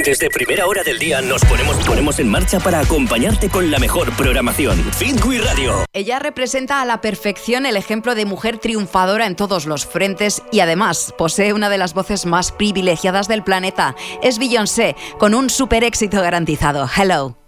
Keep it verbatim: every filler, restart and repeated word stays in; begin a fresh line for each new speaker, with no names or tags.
Desde primera hora del día nos ponemos, ponemos en marcha para acompañarte con la mejor programación. Fit We Radio.
Ella representa a la perfección el ejemplo de mujer triunfadora en todos los frentes y además posee una de las voces más privilegiadas del planeta. Es Beyoncé, con un super éxito garantizado. Hello.